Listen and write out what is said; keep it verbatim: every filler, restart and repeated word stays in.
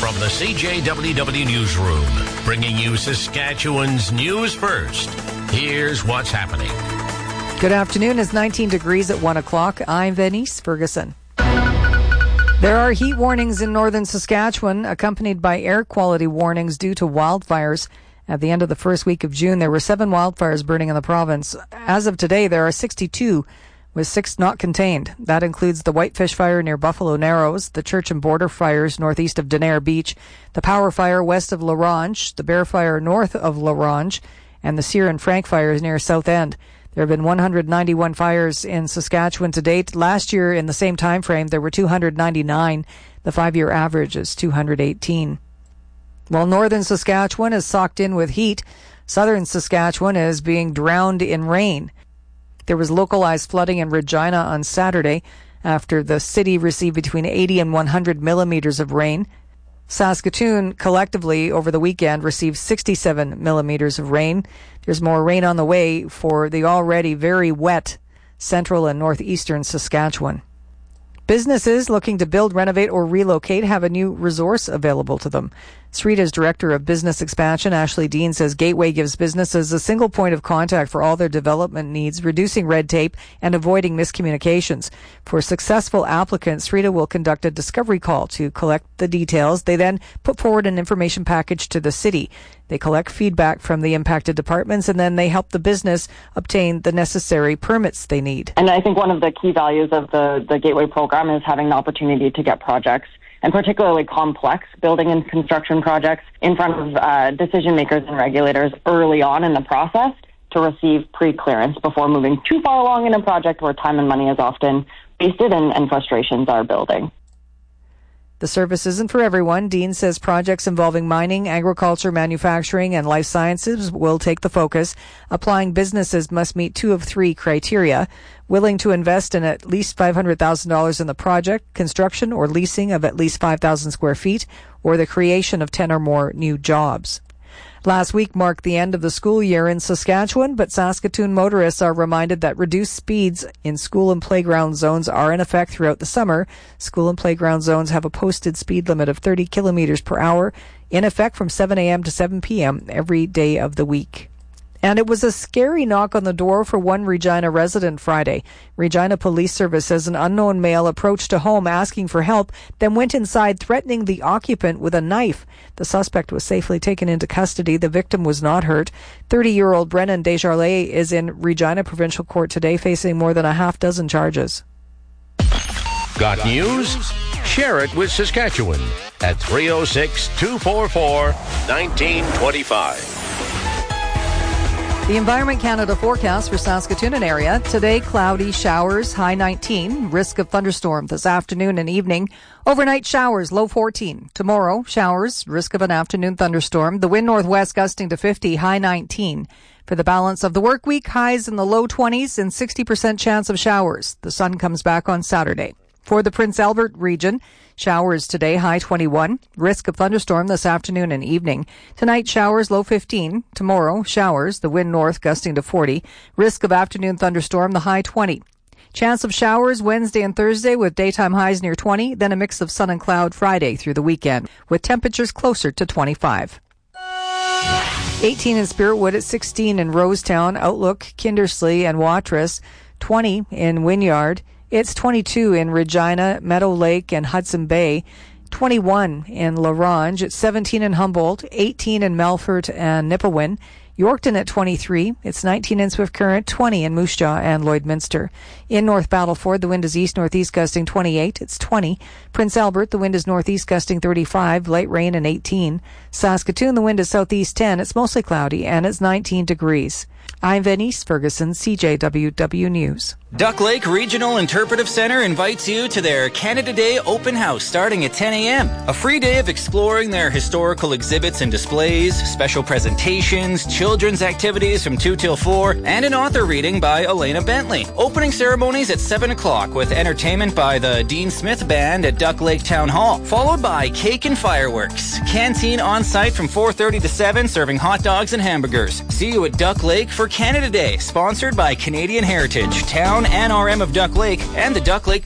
from the C J W W Newsroom, bringing you Saskatchewan's news first. Here's what's happening. Good afternoon. It's nineteen degrees at one o'clock. I'm Venice Ferguson. There are heat warnings in northern Saskatchewan, accompanied by air quality warnings due to wildfires. At the end of the first week of June, there were seven wildfires burning in the province. As of today, there are sixty-two, with six not contained. That includes the Whitefish Fire near Buffalo Narrows, the Church and Border fires northeast of Denair Beach, the Power Fire west of La Ronge, the Bear Fire north of La Ronge, and the Cyr and Frank fires near South End. There have been one hundred ninety-one fires in Saskatchewan to date. Last year, in the same time frame, there were two hundred ninety-nine. The five-year average is two hundred eighteen. While northern Saskatchewan is socked in with heat, southern Saskatchewan is being drowned in rain. There was localized flooding in Regina on Saturday after the city received between eighty and one hundred millimeters of rain. Saskatoon collectively over the weekend received sixty-seven millimeters of rain. There's more rain on the way for the already very wet central and northeastern Saskatchewan. Businesses looking to build, renovate, or relocate have a new resource available to them. Srita's Director of Business Expansion, Ashley Dean, says Gateway gives businesses a single point of contact for all their development needs, reducing red tape and avoiding miscommunications. For successful applicants, Srita will conduct a discovery call to collect the details. They then put forward an information package to the city. They collect feedback from the impacted departments, and then they help the business obtain the necessary permits they need. And I think one of the key values of the, the Gateway program is having the opportunity to get projects, and particularly complex building and construction projects, in front of uh, decision makers and regulators early on in the process to receive pre-clearance before moving too far along in a project where time and money is often wasted and, and frustrations are building. The service isn't for everyone. Dean says projects involving mining, agriculture, manufacturing, and life sciences will take the focus. Applying businesses must meet two of three criteria: willing to invest in at least five hundred thousand dollars in the project, construction or leasing of at least five thousand square feet, or the creation of ten or more new jobs. Last week marked the end of the school year in Saskatchewan, but Saskatoon motorists are reminded that reduced speeds in school and playground zones are in effect throughout the summer. School and playground zones have a posted speed limit of thirty kilometers per hour, in effect from seven a.m. to seven p.m. every day of the week. And it was a scary knock on the door for one Regina resident Friday. Regina Police Service says an unknown male approached a home asking for help, then went inside threatening the occupant with a knife. The suspect was safely taken into custody. The victim was not hurt. thirty-year-old Brennan Desjardins is in Regina Provincial Court today, facing more than a half dozen charges. Got news? Share it with Saskatchewan at three oh six, two four four, one nine two five. The Environment Canada forecast for Saskatoon and area. Today, cloudy showers, high nineteen. Risk of thunderstorm this afternoon and evening. Overnight showers, low fourteen. Tomorrow, showers, risk of an afternoon thunderstorm. The wind northwest gusting to fifty, high nineteen. For the balance of the work week, highs in the low twenties and sixty percent chance of showers. The sun comes back on Saturday. For the Prince Albert region, showers today, high twenty-one. Risk of thunderstorm this afternoon and evening. Tonight, showers, low fifteen. Tomorrow, showers, the wind north gusting to forty. Risk of afternoon thunderstorm, the high twenty. Chance of showers Wednesday and Thursday with daytime highs near twenty, then a mix of sun and cloud Friday through the weekend, with temperatures closer to twenty-five. eighteen in Spiritwood at sixteen in Rosetown, Outlook, Kindersley, and Watrous. twenty in Wynyard. It's twenty-two in Regina, Meadow Lake, and Hudson Bay. twenty-one in La Ronge. It's seventeen in Humboldt, eighteen in Melfort and Nipawin. Yorkton at twenty-three. It's nineteen in Swift Current, twenty in Moose Jaw and Lloydminster. In North Battleford, the wind is east-northeast gusting twenty-eight. It's twenty. Prince Albert, the wind is northeast gusting thirty-five. Light rain and eighteen. Saskatoon, the wind is southeast ten. It's mostly cloudy and it's nineteen degrees. I'm Venice Ferguson, C J W W News. Duck Lake Regional Interpretive Center invites you to their Canada Day open house starting at ten a.m. A free day of exploring their historical exhibits and displays, special presentations, children's activities from two till four, and an author reading by Elena Bentley. Opening ceremonies at seven o'clock with entertainment by the Dean Smith Band at Duck Lake Town Hall, followed by cake and fireworks. Canteen on site from four thirty to seven, serving hot dogs and hamburgers. See you at Duck Lake for Canada Day, sponsored by Canadian Heritage, Town N R M of Duck Lake, and the Duck Lake